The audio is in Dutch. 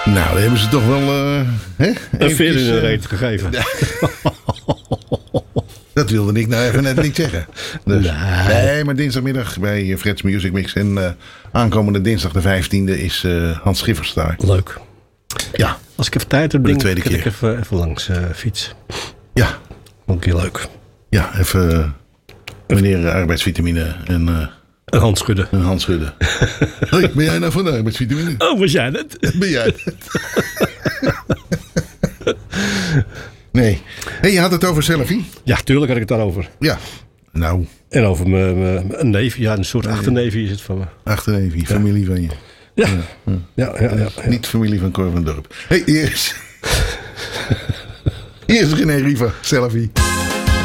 Nou, dan hebben ze toch wel... een veer in de reet gegeven. Dat wilde ik nou even net niet zeggen. Dus, nee, maar dinsdagmiddag bij Fred's Music Mix. En aankomende dinsdag de 15e is Hans Schiffers daar. Leuk. Ja. Als ik even tijd heb, de tweede kan keer. ik even langs fiets. Ja. Ook heel leuk. Ja, even meneer arbeidsvitamine en... Een hand schudden. Een hand schudden. Hoi, ben jij nou van de arbeidsvitamine? Oh, was jij dat? Ben jij het? Nee. Hey, je had het over selfie? Ja, tuurlijk had ik het daarover. Ja. Nou. En over mijn neef. Ja, een soort achterneefje is het van me. Achterneefje, familie van je. Ja. Niet familie van Cor van Dorp. Hey, hier is René Riva, selfie.